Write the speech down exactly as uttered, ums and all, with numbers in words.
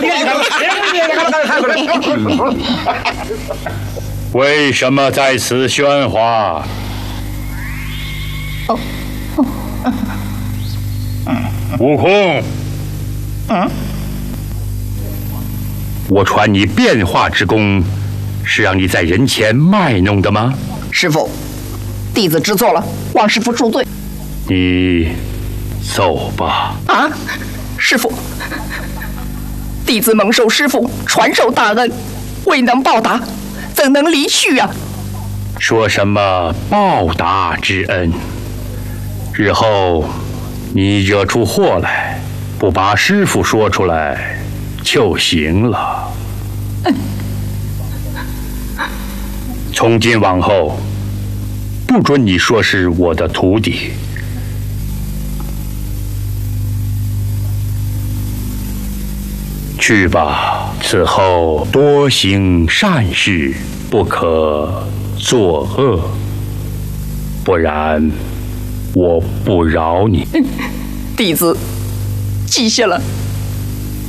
为什么在此喧哗？ 哦， 悟空， 嗯， 我传你变化之功，是让你在人前卖弄的吗？ 师傅，弟子知错了，望师傅恕罪。 你走吧。 啊，师傅，弟子蒙受师傅传授大恩，未能报答，怎能离去啊？ 说什么报答之恩？日后你惹出祸来，不把师傅说出来就行了。从今往后，不准你说是我的徒弟。去吧，此后多行善事，不可作恶，不然我不饶你。 弟子记下了。